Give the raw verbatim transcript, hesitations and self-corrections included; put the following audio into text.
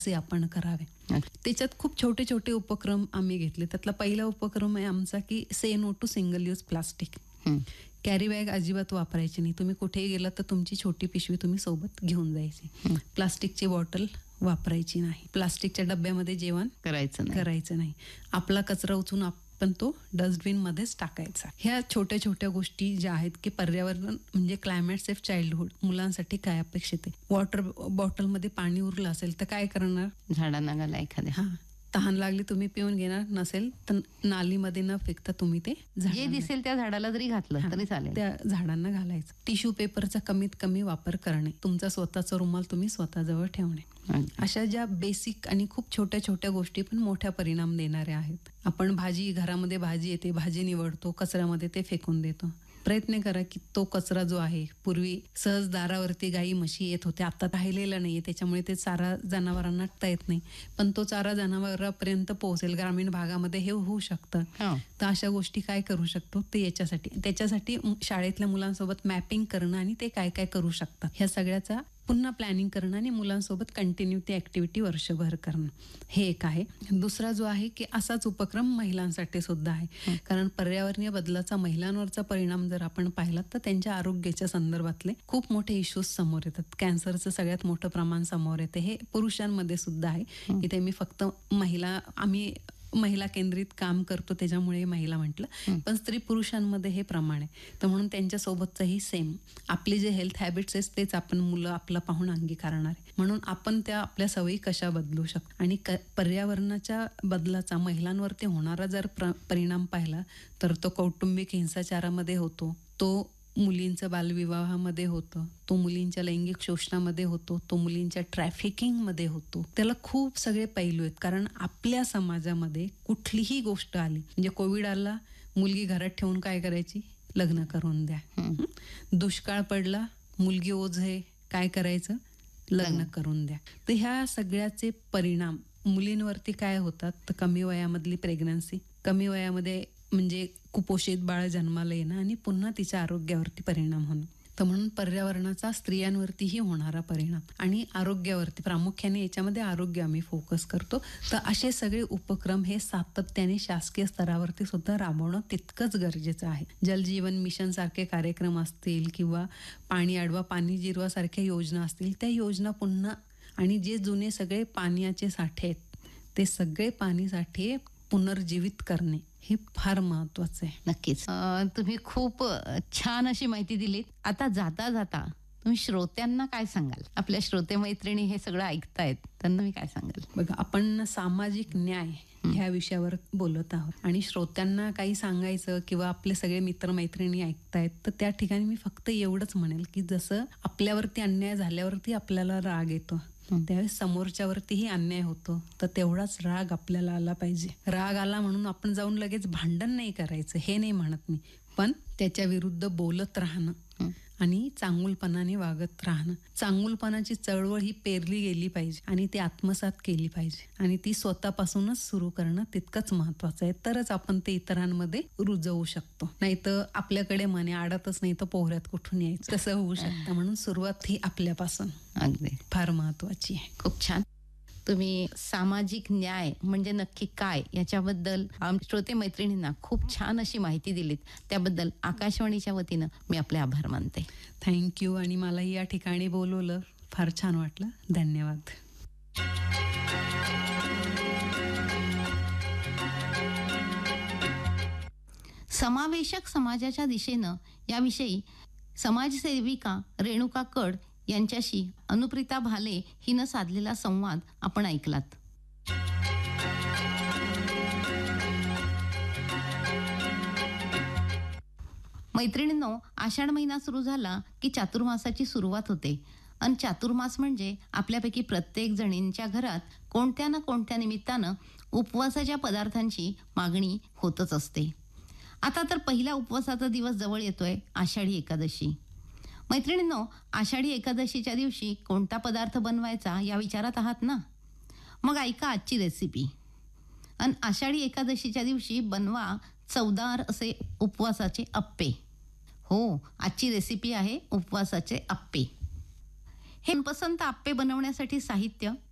ते आपण करावे. त्याच्यात खूप छोटे छोटे उपक्रम आम्ही घेतले. त्यातला पहिला उपक्रम आहे आमचा की से no to single use plastic. Carry bag अजिबात वापरायची नाही. तुम्ही कुठेही गेला तर तुमची छोटी पिशवी तुम्ही सोबत घेऊन जायची. प्लास्टिकची बॉटल वापरायची नाही. प्लास्टिकच्या डब्यामध्ये जेवण करायचं नाही करायचं नाही. आपला कचरा उचलून पण तो डस्टबिन मध्येच टाकायचा. ह्या छोट्या छोट्या गोष्टी ज्या आहेत की पर्यावरण म्हणजे क्लायमेट सेफ चाइल्डहुड मुलांसाठी काय अपेक्षित आहे. वॉटर बॉटलमध्ये पाणी उरलं असेल तर काय करणार, झाडांना घाला एखाद्या. हा तहान लागली तुम्ही पिऊन घेणार, नसेल तर नालीमध्ये न फेकता तुम्ही ते जे दिसेल त्या झाडाला जरी घातलं तरी चालेल, त्या झाडांना घालायचं. टिश्यू पेपरचा कमीत कमी वापर करणे. तुमचा स्वतःचा रुमाल तुम्ही स्वतःजवळ ठेवणे. अशा ज्या बेसिक आणि खूप छोट्या छोट्या गोष्टी पण मोठ्या परिणाम देणाऱ्या आहेत. आपण भाजी घरामध्ये भाजी येते, भाजी निवडतो, कचऱ्यामध्ये ते फेकून देतो. प्रयत्न करा की तो कचरा जो आहे, पूर्वी सहज दारावरती गाई म्हशी येत होते, आता राहिलेला नाहीये, त्याच्यामुळे ते चारा जनावरांना टाकता येत नाही, पण तो चारा जनावरांपर्यंत पोहोचेल. ग्रामीण भागामध्ये हे होऊ शकतं. तर अशा गोष्टी काय करू शकतो ते याच्यासाठी त्याच्यासाठी शाळेतल्या मुलांसोबत मॅपिंग करणं आणि ते काय काय करू शकतात ह्या सगळ्याचा पुन्हा प्लॅनिंग करणं आणि मुलांसोबत कंटिन्यू ती ऍक्टिव्हिटी वर्षभर करणं, हे एक आहे. दुसरा जो आहे की असाच उपक्रम महिलांसाठी सुद्धा आहे. कारण पर्यावरणीय बदलाचा महिलांवरचा परिणाम जर आपण पाहिला तर त्यांच्या आरोग्याच्या संदर्भातले खूप मोठे इश्यूज समोर येतात. कॅन्सरचं सगळ्यात मोठं प्रमाण समोर येते. हे पुरुषांमध्ये सुद्धा आहे. इथे मी फक्त महिला आम्ही महिला केंद्रित काम करतो त्याच्यामुळे महिला म्हटलं, पण स्त्री पुरुषांमध्ये हे प्रमाण आहे. तर म्हणून त्यांच्यासोबतही सेम आपले जे हेल्थ हॅबिट्स आहेत तेच आपण मुलं आपलं पाहून अंगीकारणार आहे. म्हणून आपण त्या आपल्या सवयी कशा बदलू शकतो आणि पर्यावरणाच्या बदलाचा महिलांवरती होणारा जर परिणाम पाहिला तर तो कौटुंबिक हिंसाचारामध्ये होतो, तो मुलींचं बालविवाहामध्ये होतं, तो मुलींच्या लैंगिक शोषणामध्ये होतो, तो मुलींच्या ट्रॅफिकिंगमध्ये होतो. त्याला खूप सगळे पैलू आहेत. कारण आपल्या समाजामध्ये कुठलीही गोष्ट आली म्हणजे कोविड आला, मुलगी घरात ठेवून काय करायची, लग्न करून द्या. दुष्काळ पडला, मुलगी ओझ आहे, काय करायचं, लग्न करून द्या. तर ह्या सगळ्याचे परिणाम मुलींवरती काय होतात तर कमी वयामधली प्रेग्नन्सी, कमी वयामध्ये म्हणजे कुपोषित बाळ जन्माला येणं आणि पुन्हा तिच्या आरोग्यावरती परिणाम होणं. तर म्हणून पर्यावरणाचा स्त्रियांवरतीही होणारा परिणाम आणि आरोग्यावरती प्रामुख्याने याच्यामध्ये आरोग्य आम्ही फोकस करतो. तर असे सगळे उपक्रम हे सातत्याने शासकीय स्तरावरती सुद्धा राबवणं तितकंच गरजेचं आहे. जलजीवन मिशन सारखे कार्यक्रम असतील किंवा पाणी अडवा पाणी जिरवा सारख्या योजना असतील, त्या योजना पुन्हा आणि जे जुने सगळे पाण्याचे साठे आहेत ते सगळे पाणी साठे पुनर्जीवित करणे हे फार महत्वाचं आहे. नक्कीच तुम्ही खूप छान अशी माहिती दिलीत. आता जाता जाता तुम्ही श्रोत्यांना काय सांगाल? आपल्या श्रोते मैत्रिणी हे सगळं ऐकतायत, त्यांना मी काय सांगाल? बघा, आपण सामाजिक न्याय ह्या विषयावर बोलत आहोत आणि श्रोत्यांना काही सांगायचं किंवा आपले सगळे मित्रमैत्रिणी ऐकतायत तर त्या ठिकाणी मी फक्त एवढंच म्हणेल की जसं आपल्यावरती अन्याय झाल्यावरती आपल्याला राग येतो, त्यावेळेस समोरच्यावरतीही अन्याय होतो, तर तेवढाच राग आपल्याला आला पाहिजे. राग आला म्हणून आपण जाऊन लगेच भांडण नाही करायचं, हे नाही म्हणत मी, पण त्याच्या विरुद्ध बोलत राहणं आणि चांगुलपणाने वागत राहणं. चांगुलपणाची चळवळ ही पेरली गेली पाहिजे आणि ती आत्मसात केली पाहिजे आणि ती स्वतःपासूनच सुरू करणं तितकंच महत्वाचं आहे. तरच आपण ते इतरांमध्ये रुजवू शकतो. नाही तर आपल्याकडे म्हणे आडतच नाही तर पोहऱ्यात कुठून यायचं, तसं होऊ शकतं. म्हणून सुरुवात ही आपल्यापासून अगदी फार महत्वाची आहे. खूप छान. तुम्ही सामाजिक न्याय म्हणजे नक्की काय याच्याबद्दल श्रोते मैत्रिणींना खूप छान अशी माहिती दिलीत. त्याबद्दल आकाशवाणीच्या वतीनं मी आपले आभार मानते. थँक्यू. आणि मलाही या ठिकाणी बोलवलं, फार छान वाटलं. धन्यवाद. समावेशक समाजाच्या दिशेनं याविषयी समाजसेविका रेणुका कड यांच्याशी अनुप्रिता भाले हिनं साधलेला संवाद आपण ऐकलात. मैत्रिणींनो, आषाढ महिना सुरू झाला की चातुर्मासाची सुरुवात होते आणि चातुर्मास म्हणजे आपल्यापैकी प्रत्येक जणींच्या घरात कोणत्या ना कोणत्या निमित्तानं उपवासाच्या पदार्थांची मागणी होतच असते. आता तर पहिला उपवासाचा दिवस जवळ येतोय, आषाढी एकादशी. मैत्रिणींनो, आषाढी एकादशीच्या दिवशी कोणता पदार्थ बनवायचा या विचारात आहात ना? मग ऐका आजची रेसिपी. आणि आषाढी एकादशीच्या दिवशी बनवा चवदार असे उपवासाचे अप्पे. हो, आजची रेसिपी आहे उपवासाचे अप्पे. हे मनपसंत अप्पे बनवण्यासाठी साहित्य